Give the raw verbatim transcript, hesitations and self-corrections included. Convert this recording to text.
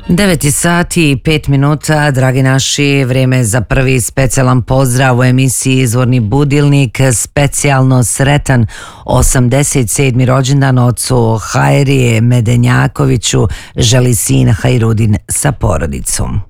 devet sati i pet minuta, dragi naši, vrijeme za prvi specijalan pozdrav u emisiji Izvorni budilnik, specijalno sretan osamdeset sedmi rođendan ocu Hajrije Medenjakoviću, želi sin Hajrudin sa porodicom.